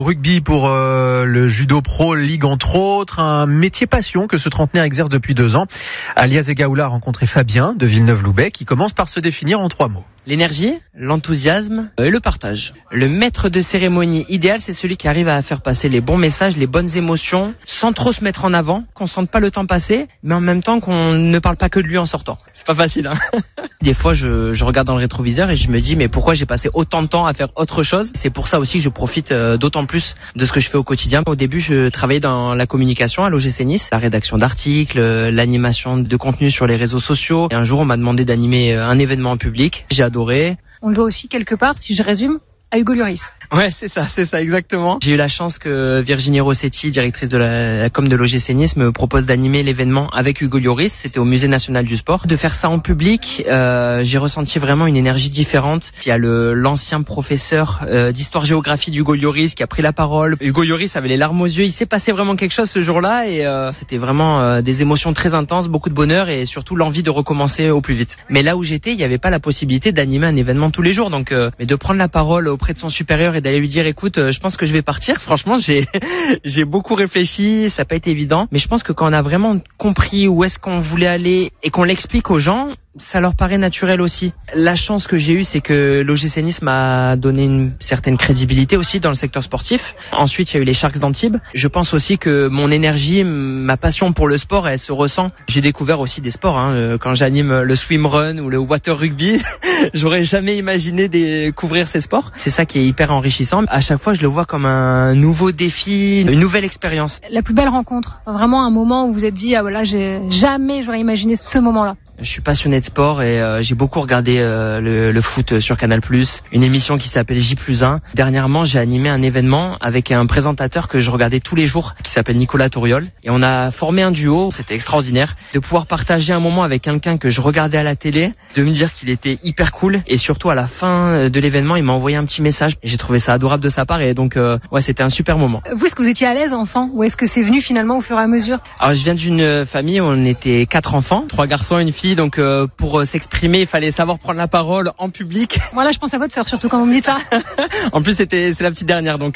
Rugby pour le Judo Pro League entre autres, un métier passion que ce trentenaire exerce depuis 2 ans. Alia Zegaoula a rencontré Fabien de Villeneuve-Loubet qui commence par se définir en 3 mots. L'énergie, l'enthousiasme et le partage. Le maître de cérémonie idéal, c'est celui qui arrive à faire passer les bons messages, les bonnes émotions, sans trop se mettre en avant, qu'on sente pas le temps passer, mais en même temps qu'on ne parle pas que de lui en sortant. C'est pas facile, hein. Des fois, je regarde dans le rétroviseur et je me dis, mais pourquoi j'ai passé autant de temps à faire autre chose? C'est pour ça aussi que je profite d'autant plus de ce que je fais au quotidien. Au début, je travaillais dans la communication à l'OGC Nice, la rédaction d'articles, l'animation de contenu sur les réseaux sociaux. Et un jour, on m'a demandé d'animer un événement en public. J'ai adoré. On le doit aussi quelque part, si je résume, à Hugo Lloris. Ouais, c'est ça exactement. J'ai eu la chance que Virginie Rossetti, directrice de la com de l'OGC Nice, me propose d'animer l'événement avec Hugo Lloris. C'était au Musée National du Sport. De faire ça en public, j'ai ressenti vraiment une énergie différente. Il y a l'ancien professeur d'histoire-géographie d'Hugo Lloris qui a pris la parole. Hugo Lloris avait les larmes aux yeux. Il s'est passé vraiment quelque chose ce jour-là et c'était vraiment des émotions très intenses, beaucoup de bonheur et surtout l'envie de recommencer au plus vite. Mais là où j'étais, il n'y avait pas la possibilité d'animer un événement tous les jours. Donc, mais de prendre la parole auprès de son supérieur et d'aller lui dire écoute, je pense que je vais partir. Franchement, j'ai beaucoup réfléchi, ça n'a pas été évident, mais je pense que quand on a vraiment compris où est-ce qu'on voulait aller et qu'on l'explique aux gens, ça leur paraît naturel aussi. La chance que j'ai eue, c'est que l'OGC Nice m'a donné une certaine crédibilité aussi dans le secteur sportif. Ensuite, il y a eu les Sharks d'Antibes. Je pense aussi que mon énergie, ma passion pour le sport, elle se ressent. J'ai découvert aussi des sports, quand j'anime le swimrun ou le water rugby. J'aurais jamais imaginé découvrir ces sports. C'est ça qui est hyper enrichissant. À chaque fois, je le vois comme un nouveau défi, une nouvelle expérience. La plus belle rencontre, vraiment un moment où vous vous êtes dit, ah voilà, jamais j'aurais imaginé ce moment-là. Je suis passionné de sport et j'ai beaucoup regardé le foot sur Canal+, une émission qui s'appelle J+1. Dernièrement, j'ai animé un événement avec un présentateur que je regardais tous les jours qui s'appelle Nicolas Touriol et on a formé un duo. C'était extraordinaire de pouvoir partager un moment avec quelqu'un que je regardais à la télé, de me dire qu'il était hyper cool et surtout à la fin de l'événement, il m'a envoyé un petit message et j'ai trouvé ça adorable de sa part et donc c'était un super moment. Vous, est-ce que vous étiez à l'aise enfant ou est-ce que c'est venu finalement au fur et à mesure? Alors je viens d'une famille où on était 4 enfants, 3 garçons et une fille. Donc pour s'exprimer, il fallait savoir prendre la parole en public. Moi là, je pense à votre sœur surtout quand vous me dites ça. En plus, c'est la petite dernière, donc.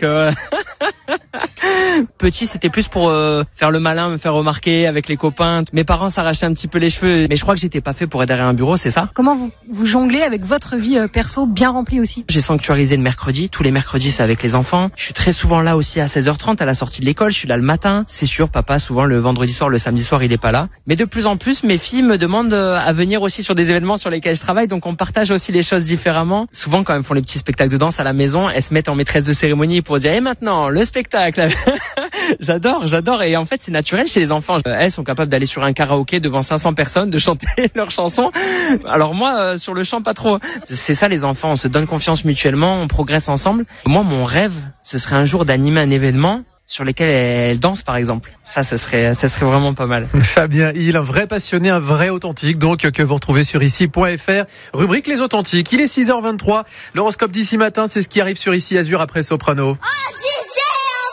Petit, c'était plus pour faire le malin, me faire remarquer avec les copains. Mes parents s'arrachaient un petit peu les cheveux, mais je crois que j'étais pas fait pour être derrière un bureau, c'est ça. Comment vous jonglez avec votre vie perso bien remplie aussi? J'ai sanctuarisé le mercredi. Tous les mercredis, c'est avec les enfants. Je suis très souvent là aussi à 16h30 à la sortie de l'école. Je suis là le matin. C'est sûr, papa, souvent le vendredi soir, le samedi soir, il est pas là. Mais de plus en plus, mes filles me demandent à venir aussi sur des événements sur lesquels je travaille. Donc on partage aussi les choses différemment. Souvent, quand elles font les petits spectacles de danse à la maison, elles se mettent en maîtresse de cérémonie pour dire, et maintenant, le spectacle. J'adore et en fait c'est naturel chez les enfants. Elles sont capables d'aller sur un karaoké devant 500 personnes, de chanter leurs chansons. Alors moi sur le chant pas trop. C'est ça les enfants, on se donne confiance mutuellement, on progresse ensemble. Moi mon rêve ce serait un jour d'animer un événement sur lesquels elles dansent par exemple. Ça serait vraiment pas mal. Fabien Hill, un vrai passionné, un vrai authentique, donc que vous retrouvez sur ici.fr. Rubrique Les Authentiques. Il est 6h23. L'horoscope d'ici matin, c'est ce qui arrive sur Ici Azur après Soprano.